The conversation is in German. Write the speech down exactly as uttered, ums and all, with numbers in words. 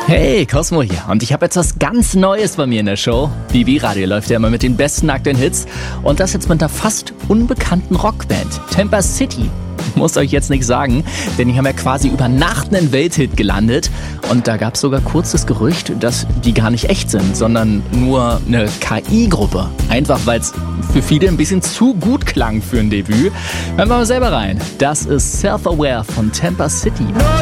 Hey, Cosmo hier. Und ich habe jetzt was ganz Neues bei mir in der Show. B B Radio läuft ja immer mit den besten aktuellen Hits. Und das jetzt mit einer fast unbekannten Rockband. Tampa City. Muss euch jetzt nichts sagen, denn die haben ja quasi über Nacht einen Welthit gelandet. Und da gab es sogar kurz das Gerücht, dass die gar nicht echt sind, sondern nur eine K I-Gruppe. Einfach, weil es für viele ein bisschen zu gut klang für ein Debüt. Hören wir mal selber rein. Das ist Self-Aware von Tampa City.